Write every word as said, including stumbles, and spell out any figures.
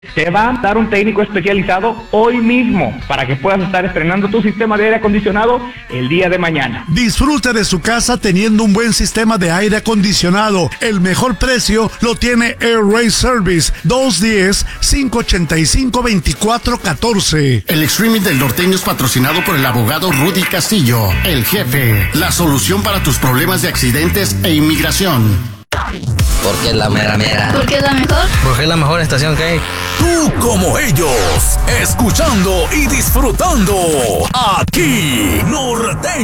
Te va a dar un técnico especializado hoy mismo para que puedas estar estrenando tu sistema de aire acondicionado el día de mañana. Disfrute de su casa teniendo un buen sistema de aire acondicionado. El mejor precio lo tiene Airway Service, dos uno cero, cinco ocho cinco, dos cuatro uno cuatro. El streaming del norteño es patrocinado por el abogado Rudy Castillo, el jefe. La solución para tus problemas de accidentes e inmigración. Porque es la mera mera. Porque es la mejor. Porque es la mejor estación que hay. Tú como ellos, escuchando y disfrutando aquí, Norteño.